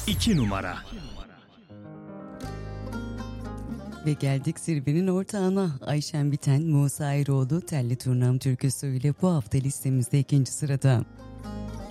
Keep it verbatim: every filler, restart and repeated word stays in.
İki numara. Ve geldik zirvenin ortağına. Ayşen Biten, Musa Eroğlu Telli Turnam türküsüyle bu hafta listemizde ikinci sırada.